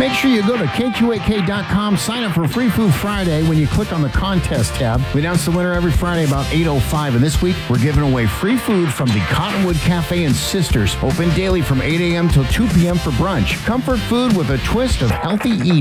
Make sure you go to KQ8K.com, sign up for Free Food Friday when you click on the contest tab. We announce the winner every Friday about 8:05, and this week we're giving away free food from the Cottonwood Cafe and Sisters, open daily from 8 a.m. till 2 p.m. for brunch. Comfort food with a twist of healthy eating.